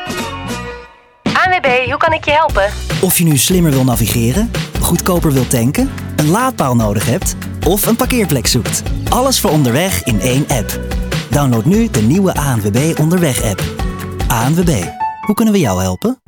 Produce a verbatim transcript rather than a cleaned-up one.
A N W B, hoe kan ik je helpen? Of je nu slimmer wil navigeren, goedkoper wil tanken, een laadpaal nodig hebt of een parkeerplek zoekt. Alles voor onderweg in één app. Download nu de nieuwe A N W B Onderweg app. A N W B, hoe kunnen we jou helpen?